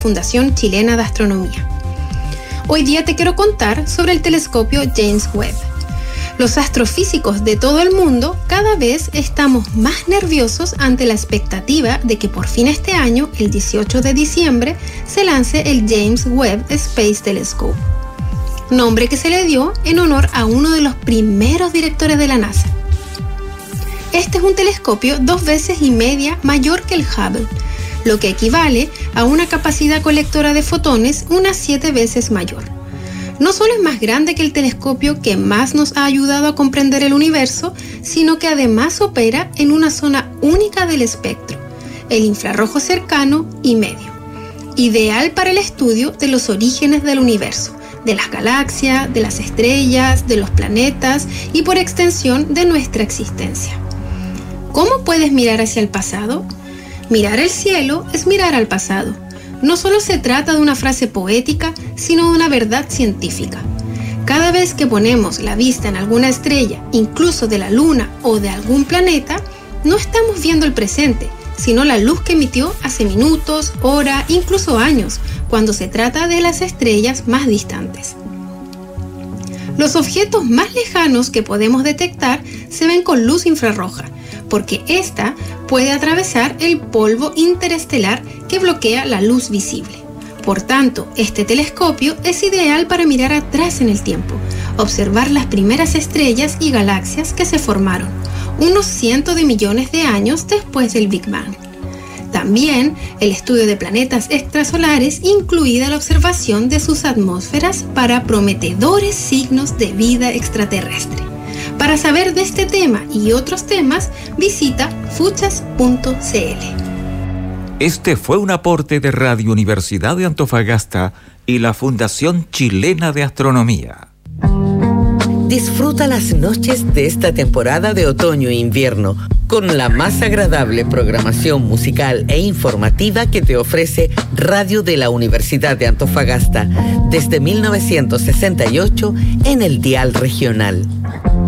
Fundación Chilena de Astronomía. Hoy día te quiero contar sobre el telescopio James Webb. Los astrofísicos de todo el mundo cada vez estamos más nerviosos ante la expectativa de que por fin este año, el 18 de diciembre, se lance el James Webb Space Telescope, nombre que se le dio en honor a uno de los primeros directores de la NASA. Este es un telescopio 2,5 veces mayor que el Hubble, lo que equivale a una capacidad colectora de fotones unas 7 veces mayor. No solo es más grande que el telescopio que más nos ha ayudado a comprender el universo, sino que además opera en una zona única del espectro, el infrarrojo cercano y medio, ideal para el estudio de los orígenes del universo, de las galaxias, de las estrellas, de los planetas y por extensión de nuestra existencia. ¿Cómo puedes mirar hacia el pasado? Mirar el cielo es mirar al pasado. No solo se trata de una frase poética, sino de una verdad científica. Cada vez que ponemos la vista en alguna estrella, incluso de la Luna o de algún planeta, no estamos viendo el presente, sino la luz que emitió hace minutos, horas, incluso años, cuando se trata de las estrellas más distantes. Los objetos más lejanos que podemos detectar se ven con luz infrarroja, porque ésta puede atravesar el polvo interestelar que bloquea la luz visible. Por tanto, este telescopio es ideal para mirar atrás en el tiempo, observar las primeras estrellas y galaxias que se formaron, unos cientos de millones de años después del Big Bang. También el estudio de planetas extrasolares, incluida la observación de sus atmósferas para prometedores signos de vida extraterrestre. Para saber de este tema y otros temas, visita fuchas.cl. Este fue un aporte de Radio Universidad de Antofagasta y la Fundación Chilena de Astronomía. Disfruta las noches de esta temporada de otoño e invierno con la más agradable programación musical e informativa que te ofrece Radio de la Universidad de Antofagasta desde 1968 en el dial regional.